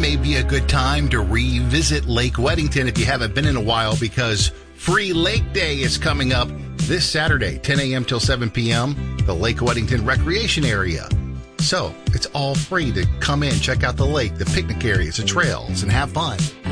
may be a good time to revisit Lake Weddington if you haven't been in a while, because Free Lake Day is coming up this Saturday, 10 a.m. till 7 p.m., the Lake Weddington Recreation Area. So it's all free to come in, check out the lake, the picnic areas, the trails, and have fun.